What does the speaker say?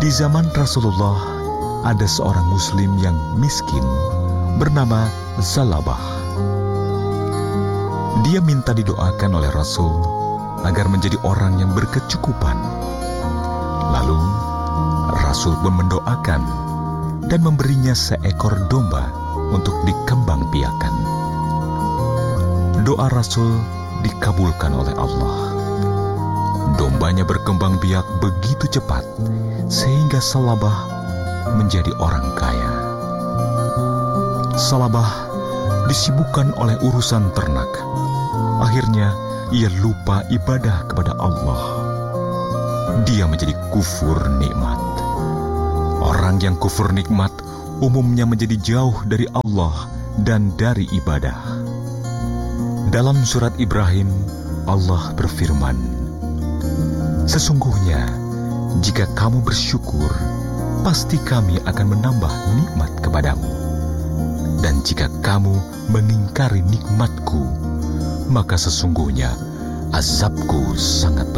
Di zaman Rasulullah, ada seorang muslim yang miskin bernama Salabah. Dia minta didoakan oleh Rasul agar menjadi orang yang berkecukupan. Lalu, Rasul pun mendoakan dan memberinya seekor domba untuk dikembangbiakan. Doa Rasul dikabulkan oleh Allah. Dombanya berkembang biak begitu cepat sehingga Salabah menjadi orang kaya. Salabah disibukkan oleh urusan ternak. Akhirnya ia lupa ibadah kepada Allah. Dia menjadi kufur nikmat. Orang yang kufur nikmat umumnya menjadi jauh dari Allah dan dari ibadah. Dalam surat Ibrahim, Allah berfirman, "Sesungguhnya, jika kamu bersyukur, pasti kami akan menambah nikmat kepadamu. Dan jika kamu mengingkari nikmatku, maka sesungguhnya azabku sangat berat."